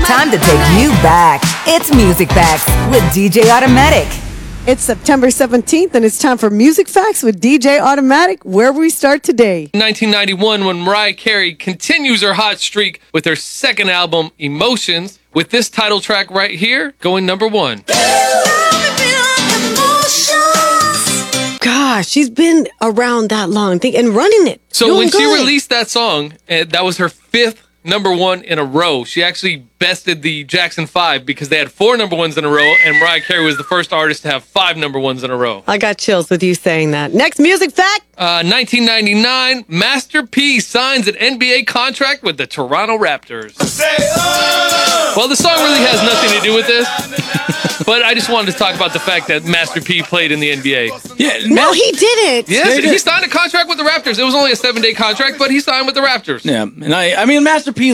Time to take you back. It's Music Facts with DJ Automatic. It's September 17th, and it's time for Music Facts with DJ Automatic. Where we start today? 1991, when Mariah Carey continues her hot streak with her second album, Emotions, with this title track right here going number one. Gosh, she's been around that long and running it. So when she released that song, that was her fifth number one in a row. She actually bested the Jackson 5 because they had 4 number ones in a row, and Mariah Carey was the first artist to have 5 number ones in a row. I got chills with you saying that. Next music fact. 1999, Master P signs an NBA contract with the Toronto Raptors. Well, the song really has nothing to do with this, but I just wanted to talk about the fact that Master P played in the NBA. Yeah, No, he didn't. Yes, he signed a contract with the Raptors. It was only a 7-day contract, but he signed with the Raptors. Yeah, and I mean, Master P